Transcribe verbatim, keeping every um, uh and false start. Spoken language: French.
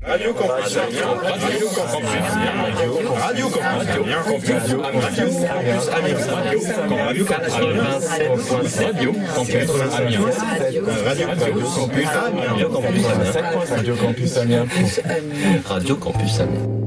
Radio Campus Amiens, Radio Campus Amiens, Radio Campus Amiens, Radio Campus Amiens, Radio Campus Amiens, Radio Campus Amiens, Radio Campus Amiens, Radio Campus Amiens, Radio Campus Amiens.